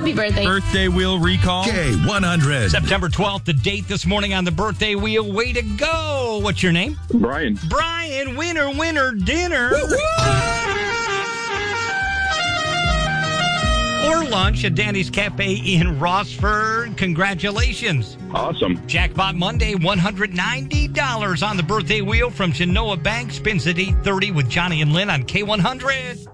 Happy birthday. Birthday wheel recall. K100. September 12th, the date this morning on the birthday wheel. Way to go. What's your name? Brian. Brian, winner, dinner. Or lunch at Danny's Cafe in Rossford. Congratulations. Awesome. Jackpot Monday, $190 on the birthday wheel from Genoa Bank. Spins at 8:30 with Johnny and Lynn on K100.